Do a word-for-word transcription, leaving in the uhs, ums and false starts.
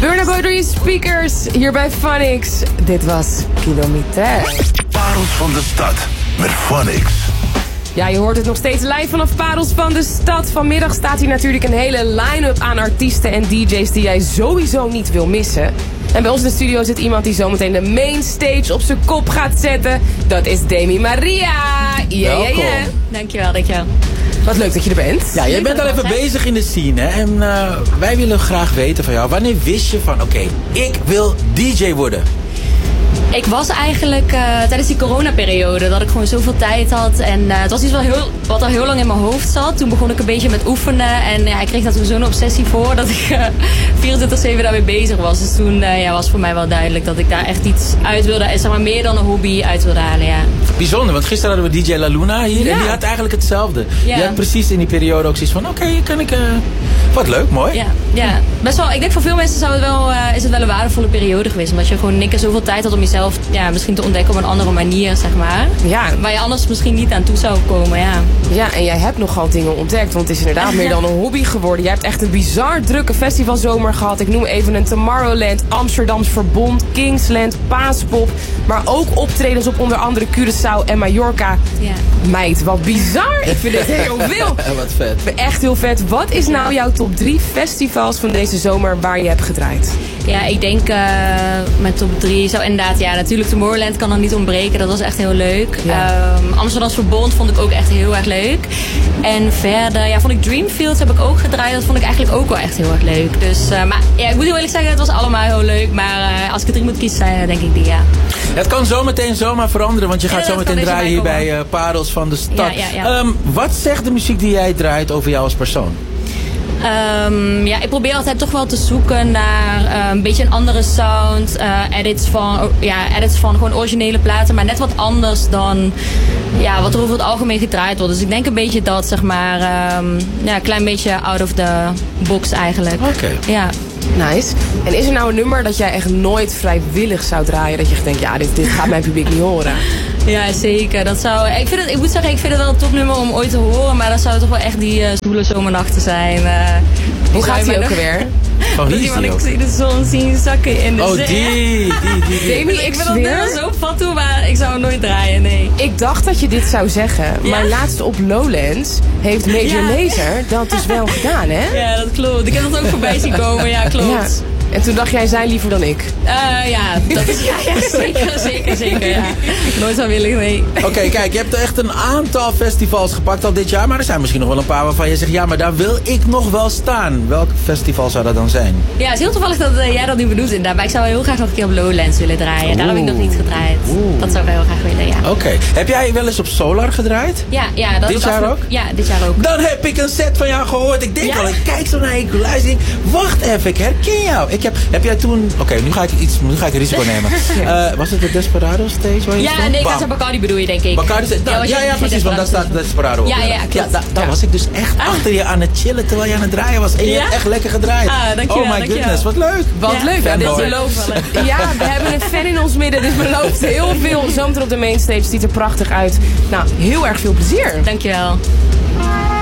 Burna Boy door je speakers, hier bij Phonics. Dit was Kilometer. Parels van de stad met Phonics. Ja, je hoort het nog steeds live vanaf Parels van de stad. Vanmiddag staat hier natuurlijk een hele line-up aan artiesten en D J's die jij sowieso niet wil missen. En bij ons in de studio zit iemand die zometeen de main stage op zijn kop gaat zetten. Dat is Demi Maria. Yeah, Welkom. yeah, yeah. Dankjewel, dankjewel. Wat leuk dat je er bent. Ja, jij bent al even bezig in de scene, hè? En uh, wij willen graag weten van jou, wanneer wist je van, oké, okay, ik wil D J worden? Ik was eigenlijk uh, tijdens die coronaperiode dat ik gewoon zoveel tijd had. En uh, het was iets wat, heel, wat al heel lang in mijn hoofd zat. Toen begon ik een beetje met oefenen. En ja, ik kreeg daar toen zo'n obsessie voor dat ik uh, vierentwintig zeven daarmee bezig was. Dus toen uh, ja, was voor mij wel duidelijk dat ik daar echt iets uit wilde. Zeg maar meer dan een hobby uit wilde halen, ja. Bijzonder, want gisteren hadden we D J La Luna hier. Ja. En die had eigenlijk hetzelfde. Ja. Die had precies in die periode ook zoiets van, oké, okay, kan ik... Uh... Wat leuk, mooi. Ja, ja, best wel. Ik denk voor veel mensen zou het wel, uh, is het wel een waardevolle periode geweest. Omdat je gewoon in één keer zoveel tijd had om jezelf ja, misschien te ontdekken op een andere manier, zeg maar. Ja. Waar je anders misschien niet aan toe zou komen, ja. Ja, en jij hebt nogal dingen ontdekt, want het is inderdaad meer dan een hobby geworden. Jij hebt echt een bizar drukke festivalzomer gehad. Ik noem even een Tomorrowland, Amsterdams Verbond, Kingsland, Paaspop. Maar ook optredens op onder andere Curaçao en Mallorca. Ja. Meid, wat bizar. Ik vind dit heel veel. Wat vet. Echt heel vet. Wat is nou jouw top drie festivals van deze zomer waar je hebt gedraaid? Ja, ik denk uh, mijn top drie zou inderdaad, ja, natuurlijk Tomorrowland kan er niet ontbreken. Dat was echt heel leuk. Ja. Um, Amsterdams Verbond vond ik ook echt heel erg leuk. En verder, ja, vond ik Dreamfields heb ik ook gedraaid. Dat vond ik eigenlijk ook wel echt heel erg leuk. Dus, uh, maar ja, ik moet heel eerlijk zeggen, het was allemaal heel leuk. Maar uh, als ik er drie moet kiezen, zijn denk ik die, ja. Het kan zometeen zomaar veranderen, want je gaat Ja, zo meteen draaien hier bij uh, Parels van de stad. Ja, ja, ja. Um, wat zegt de muziek die jij draait over jou als persoon? Um, ja, ik probeer altijd toch wel te zoeken naar uh, een beetje een andere sound. Uh, edits van, ja, edits van gewoon originele platen, maar net wat anders dan ja, wat er over het algemeen gedraaid wordt. Dus ik denk een beetje dat, zeg maar, um, ja, een klein beetje out of the box eigenlijk. Oké. Okay. Ja. Nice. En is er nou een nummer dat jij echt nooit vrijwillig zou draaien? Dat je denkt, ja, dit, dit gaat mijn publiek niet horen. Ja, zeker. Dat zou, ik, vind het, ik moet zeggen, ik vind het wel een topnummer om ooit te horen. Maar dat zou toch wel echt die uh, stoele zomernachten zijn. Uh, Hoe gaat die ook alweer? Van wie is die ik ook? zie de zon zien zakken in de Oh, zee. die, die, die, die. Demi, Ik ik vind dat nummer zweer, zo fat toe, maar ik zou hem nooit draaien, nee. ik dacht dat je dit zou zeggen. Ja? Maar laatst op Lowlands heeft Major Ja. Lazer dat dus wel gedaan, hè? Ja, dat klopt. Ik heb dat ook voorbij zien komen, ja, klopt. Ja. En toen dacht jij, zij liever dan ik. Uh, ja, dat is, ja, ja, zeker, zeker, zeker, ja. Nooit zou willen, nee. Oké, okay, kijk, je hebt echt een aantal festivals gepakt al dit jaar. Maar er zijn misschien nog wel een paar waarvan je zegt, ja, maar daar wil ik nog wel staan. Welk festival zou dat dan zijn? Ja, het is heel toevallig dat uh, jij dat nu benoemt inderdaad. Maar ik zou heel graag nog een keer op Lowlands willen draaien. Oeh. Daar heb ik nog niet gedraaid. Oeh. Dat zou ik wel heel graag willen, ja. Oké. Okay. Heb jij wel eens op Solar gedraaid? Ja, ja. Dat dit jaar afge- ook? Ja, dit jaar ook. Dan heb ik een set van jou gehoord. Ik denk ja? al, ik kijk zo naar je, ik luister. Ik denk, wacht even, ik herken jou. Ik heb, heb jij toen... Oké, okay, nu ga ik iets, nu ga ik een risico nemen. Uh, was het de Desperado stage waar je Ja, stond? nee, Casa Bacardi bedoel je, denk ik. Bacardi stage. Ja, ja, ja, precies, want daar staat Desperado op. Ja, ja, klopt. Ja, da, daar ja. was ik dus echt ah. achter je aan het chillen terwijl je aan het draaien was. En je ja? hebt echt lekker gedraaid. Ah, dankjewel, oh my dankjewel. goodness, wat leuk. Wat ja, leuk. Ja, dit belooft. Ja, we hebben een fan in ons midden, dus belooft heel veel. Zometeen op de mainstage, ziet er prachtig uit. Nou, heel erg veel plezier. Dankjewel.